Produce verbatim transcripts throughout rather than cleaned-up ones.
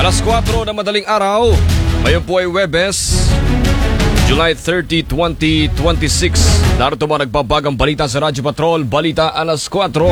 Alas kwatro na madaling araw. Ngayon po ay Webes, July thirtieth, twenty twenty-six. Narito ba nagbabagang balita sa Radyo Patrol? Balita alas kwatro.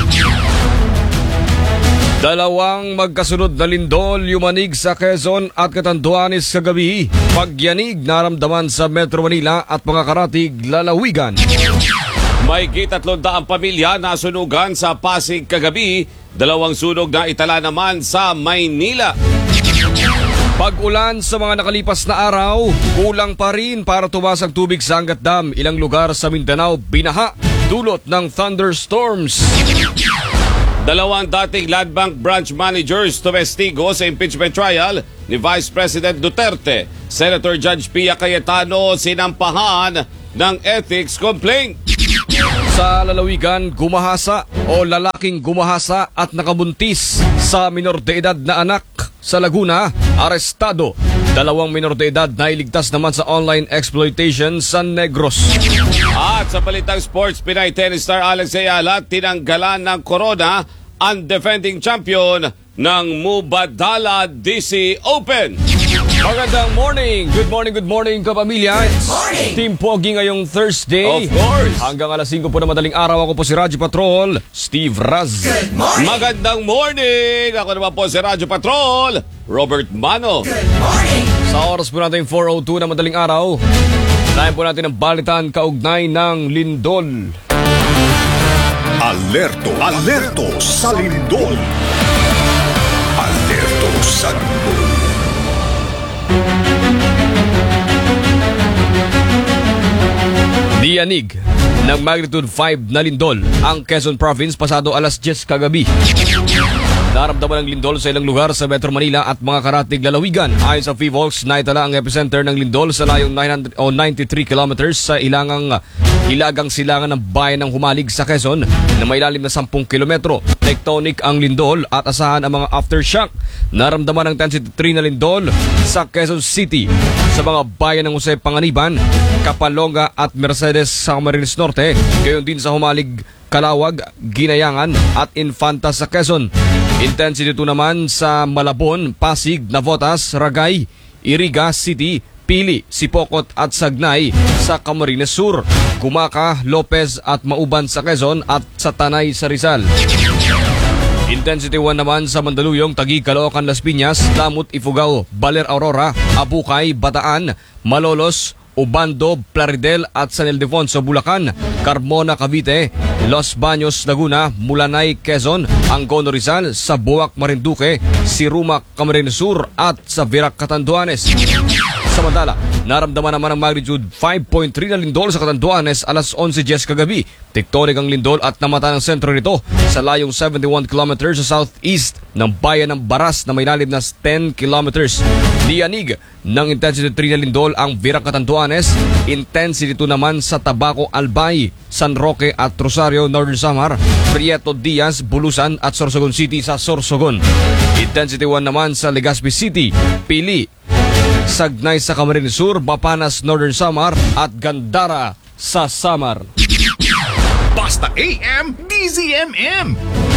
Dalawang magkasunod na lindol yumanig sa Quezon at Catanduanes kagabi. Pagyanig naramdaman sa Metro Manila at mga karatig lalawigan. May tatlong daang pamilya na sunugan sa Pasig kagabi. Dalawang sunog na itala naman sa Maynila. Pag-ulan sa mga nakalipas na araw, kulang pa rin para tumas ang tubig sa Angat Dam. Ilang lugar sa Mindanao binaha dulot ng thunderstorms. Dalawang dating Land Bank branch managers tumestigo sa impeachment trial ni Vice President Duterte. Senator Judge Pia Cayetano sinampahan ng ethics complaint. Sa lalawigan, gumahasa o lalaking gumahasa at nakabuntis sa minor de edad na anak sa Laguna, arestado. Dalawang minor de edad na iligtas naman sa online exploitation sa Negros. At sa balitang sports, Pinay tennis star Alex Ayala tinanggalan ng corona ang defending champion ng Mubadala D C Open. Magandang morning! Good morning, good morning kapamilya! Morning! Team Pogi ngayong Thursday. Of course! Hanggang alas singko po na madaling araw, ako po si Radyo Patrol, Steve Raz. Good morning! Magandang morning! Ako naman po si Radyo Patrol, Robert Mano. Good morning! Sa oras po natin four oh two na madaling araw, tayo po natin ang balitan kaugnay ng lindol. Alerto! Alerto sa lindol! Alerto sa lindol! Diyanig ng magnitude five na lindol ang Quezon Province pasado alas diyes kagabi. Naramdaman ng lindol sa ilang lugar sa Metro Manila at mga karatig lalawigan. Ayon sa Fivolx, naitala ang epicenter ng lindol sa layong nine hundred ninety-three kilometers sa ilangang hilagang silangan ng bayan ng Humalig sa Quezon na may lalim na ten kilometro. Tectonic ang lindol at asahan ang mga aftershock. Naramdaman ng intensity three na lindol sa Quezon City sa mga bayan ng Jose Panganiban, Kapalonga at Mercedes sa Camarines Norte. Gayon din sa Humalig, Calawag, Ginayangan at Infanta sa Quezon. Intensity two naman sa Malabon, Pasig, Navotas, Ragay, Iriga City, Pili, Sipokot at Sagnay sa Camarines Sur, Gumaca, Lopez at Mauban sa Quezon at sa Tanay sa Rizal. Intensity one naman sa Mandaluyong, Taguig, Caloocan, Las Piñas, Lamut, Ifugao, Baler, Aurora, Abukay, Bataan, Malolos, Ubando, Plaridel at San Ildefonso, Bulacan, Carmona, Cavite, Los Baños, Laguna, Mulanay, Quezon, Angono, Rizal, Sabuak, Marinduque, Sirumac, Camarines Sur at sa Virac, Catanduanes. Samantala, naramdaman naman ang magnitude five point three na lindol sa Catanduanes alas eleven diyes kagabi. Tectonic ang lindol at namata ng sentro nito sa layong seventy-one kilometers sa southeast ng bayan ng Baras na may lalim na ten kilometers. Diyanig ng intensity three na lindol ang Virac, Catanduanes. Intensity two naman sa Tabaco, Albay, San Roque at Rosario, Northern Samar, Prieto, Diaz, Bulusan at Sorsogon City sa Sorsogon. Intensity one naman sa Legazpi City, Pili, Sagnay sa Camarines Sur, Bapanas, Northern Samar at Gandara sa Samar. Basta A M D Z M M.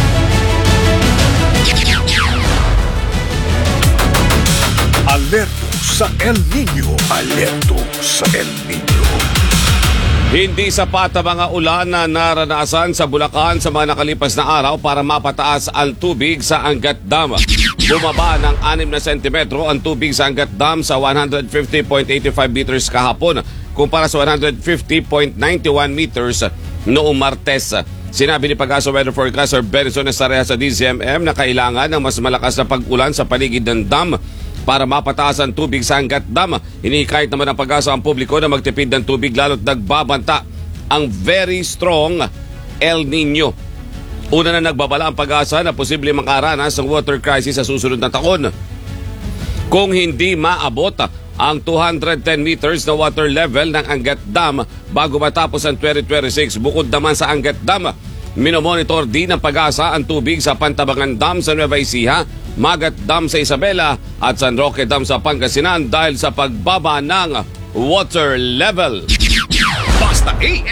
Alerto sa El Nino. Alerto sa El Nino. Hindi sapat ang mga ulan na naranasan sa Bulacan sa mga nakalipas na araw para mapataas ang tubig sa Angat Dam. Bumaba ng anim na sentimetro ang tubig sa Angat Dam sa one hundred fifty point eight five meters kahapon kumpara sa one hundred fifty point nine one meters noong Martes. Sinabi ni Pag-asa Weather Forecaster Benson Estrella sa D Z M M na kailangan ng mas malakas na pag-ulan sa paligid ng dam para mapataas ang tubig sa Angat Dam. Hinihikayat naman ng Pag-asa ang publiko na magtipid ng tubig lalo't nagbabanta ang very strong El Nino. Una na nagbabala ang Pag-asa na posible makaranas ng water crisis sa susunod na taon kung hindi maabot ang two hundred ten meters na water level ng Angat Dam bago matapos ang twenty twenty-six. Bukod naman sa Angat Dam, minomonitor din ng Pag-asa ang tubig sa Pantabangan Dam sa Nueva Ecija, Magat Dam sa Isabela at San Roque Dam sa Pangasinan dahil sa pagbaba ng water level. Basta A M D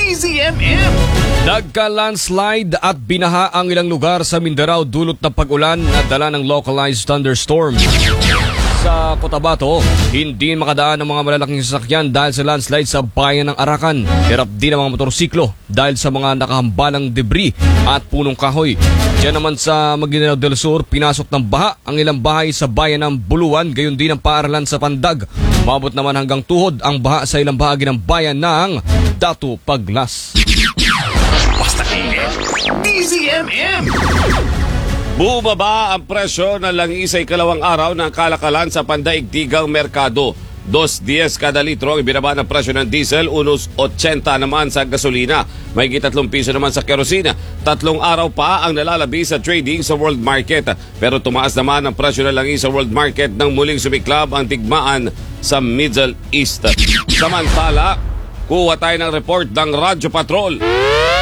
D Z M M. Nagka-landslide at binaha ang ilang lugar sa Mindanao dulot ng pag-ulan na dala ng localized thunderstorm. Sa Cotabato, hindi makadaan ng mga malalaking sasakyan dahil sa landslide sa bayan ng Arakan. Hirap din ang mga motorsiklo dahil sa mga nakahambalang debris at punong kahoy. Diyan naman sa Maguindanao del Sur, pinasok ng baha ang ilang bahay sa bayan ng Buluan, gayon din ang paaralan sa Pandag. Umabot naman hanggang tuhod ang baha sa ilang bahagi ng bayan ng Datu Paglas. Basta init, D Z M M. Bumaba ang presyo ng langis sa ikalawang araw ng kalakalan sa pandaigdigang merkado. Dos diez kada litro ang ibinaba ng presyo ng diesel, unos otsenta naman sa gasolina. May gitatlong piso naman sa kerosina. Tatlong araw pa ang nalalabi sa trading sa world market. Pero tumaas naman ang presyo ng langis sa world market nang muling sumiklab ang tigmaan sa Middle East. Samantala, kuha tayo ng report ng Radyo Patrol.